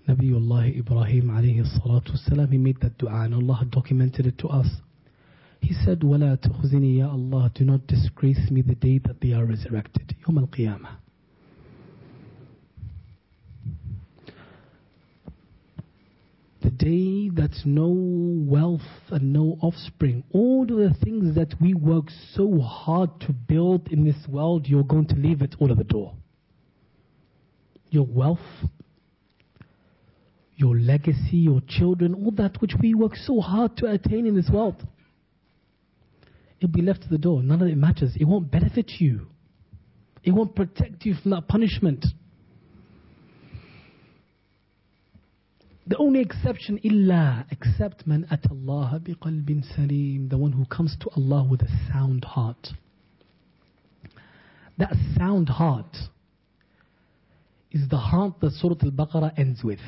Nabiullah Ibrahim alayhi salatu wasalam, he made that dua and Allah documented it to us. He said, وَلَا تُخْزِنِي Ya Allah, do not disgrace me the day that they are resurrected. Yawm al-Qiyamah. The day that no wealth and no offspring, all of the things that we work so hard to build in this world, you're going to leave it all at the door. Your wealth, your legacy, your children, all that which we work so hard to attain in this world, it'll be left at the door. None of it matters. It won't benefit you. It won't protect you from that punishment. The only exception, except man atallaha biqalbin salim, the one who comes to Allah with a sound heart. That sound heart is the heart that Surah Al-Baqarah ends with.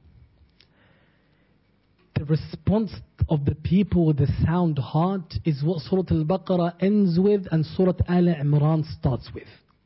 The response of the people with a sound heart is what Surah Al-Baqarah ends with and Surah Al-Imran starts with.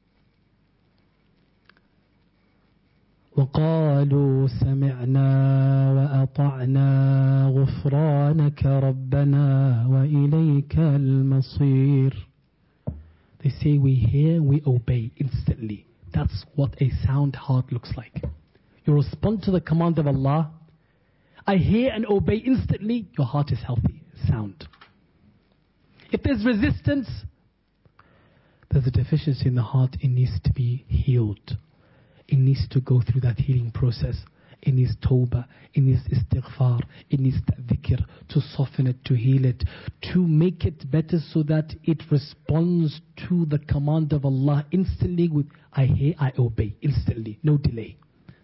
وَقَالُوا سَمِعْنَا وَأَطَعْنَا غُفْرَانَكَ رَبَّنَا وَإِلَيْكَ الْمَصِيرُ. They say we hear, we obey instantly. That's what a sound heart looks like. You respond to the command of Allah. I hear and obey instantly. Your heart is healthy, sound. If there's resistance, there's a deficiency in the heart. It needs to be healed. It needs to go through that healing process. It needs tawbah, it needs istighfar, it needs dhikr to soften it, to heal it, to make it better so that it responds to the command of Allah instantly with I hear, I obey, instantly, no delay.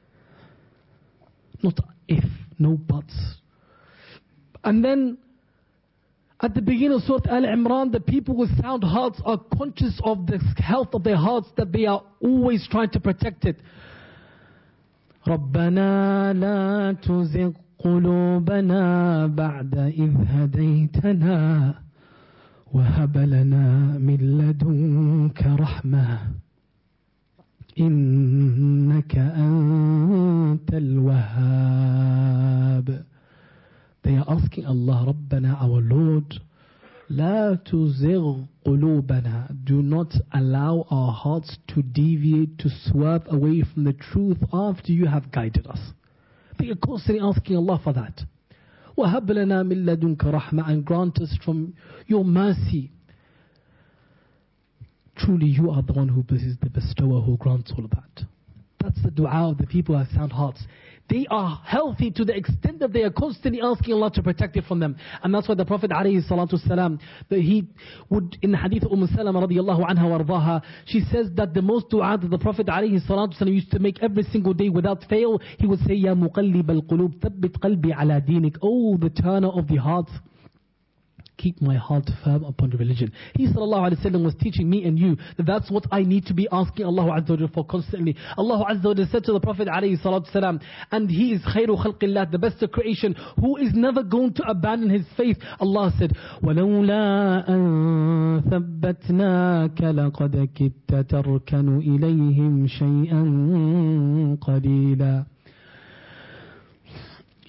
Not if, no buts. And then at the beginning of Surah Al-Imran, the people with sound hearts are conscious of the health of their hearts, that they are always trying to protect it. رَبَّنَا لَا تُزِغْ قُلُوبَنَا بَعْدَ إِذْ هَدَيْتَنَا وَهَبْ لَنَا مِن لَّدُنكَ رَحْمَةً إِنَّكَ أَنتَ الْوَهَّابُ. They are asking Allah, Rabbana, our Lord, La tuzigh qulubana. Do not allow our hearts to deviate, to swerve away from the truth after you have guided us. They are constantly asking Allah for that. وَهَبْ لَنَا مِن لَّدُنكَ رَحْمَةً, and grant us from your mercy. Truly you are the one who is the bestower, who grants all of that. That's the dua of the people who have sound hearts. They are healthy to the extent that they are constantly asking Allah to protect it from them. And that's why the Prophet ﷺ, he would, in the hadith of Salama radiallahu anha wa ardaha, she says that the most dua that the Prophet ﷺ used to make every single day without fail, he would say, Ya muqallib al-qulub, thabbit qalbi ala dinik. Oh, the turner of the hearts, keep my heart firm upon religion. He ﷺ was teaching me and you that that's what I need to be asking Allah Azza wa Jalla for constantly. Allah Azza wa Jalla said to the Prophet ﷺ, and he is khairu khalqillah, the best of creation, who is never going to abandon his faith. Allah said, وَلَوْلَا أَن ثَبَّتْنَاكَ لَقَدْ كِدْتَ تَرْكَنُ إِلَيْهِمْ شَيْئًا قَلِيلًا.